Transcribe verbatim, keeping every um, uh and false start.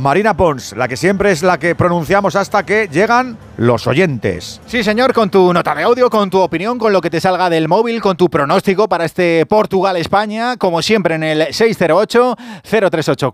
Marina Pons, la que siempre es la que pronunciamos hasta que llegan los oyentes. Sí, señor, con tu nota de audio, con tu opinión, con lo que te salga del móvil, con tu pronóstico para este Portugal-España, como siempre en el seis cero ocho, cero tres ocho,